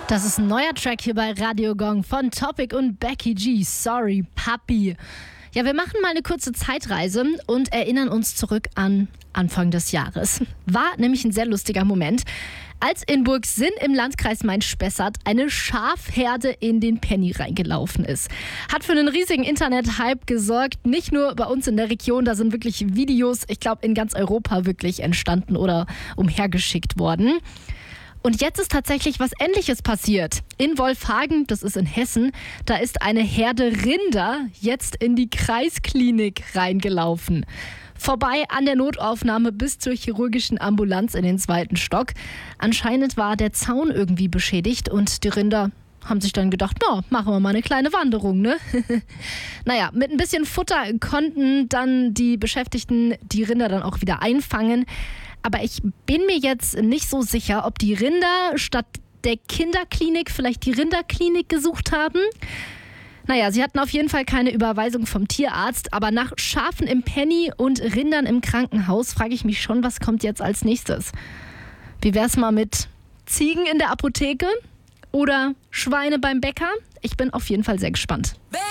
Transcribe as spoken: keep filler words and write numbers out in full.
Das ist ein neuer Track hier bei Radio Gong von Topic und Becky G. Sorry, Papi. Ja, wir machen mal eine kurze Zeitreise und erinnern uns zurück an Anfang des Jahres. War nämlich ein sehr lustiger Moment, als in Burgsinn im Landkreis Main-Spessart eine Schafherde in den Penny reingelaufen ist. Hat für einen riesigen Internet-Hype gesorgt, nicht nur bei uns in der Region, da sind wirklich Videos, ich glaube in ganz Europa wirklich entstanden oder umhergeschickt worden. Und jetzt ist tatsächlich was Ähnliches passiert. In Wolfhagen, das ist in Hessen, da ist eine Herde Rinder jetzt in die Kreisklinik reingelaufen. Vorbei an der Notaufnahme bis zur chirurgischen Ambulanz in den zweiten Stock. Anscheinend war der Zaun irgendwie beschädigt und die Rinder haben sich dann gedacht, na, machen wir mal eine kleine Wanderung, ne? Naja, mit ein bisschen Futter konnten dann die Beschäftigten die Rinder dann auch wieder einfangen. Aber ich bin mir jetzt nicht so sicher, ob die Rinder statt der Kinderklinik vielleicht die Rinderklinik gesucht haben. Naja, sie hatten auf jeden Fall keine Überweisung vom Tierarzt, aber nach Schafen im Penny und Rindern im Krankenhaus frage ich mich schon, was kommt jetzt als nächstes? Wie wär's mal mit Ziegen in der Apotheke oder Schweine beim Bäcker? Ich bin auf jeden Fall sehr gespannt.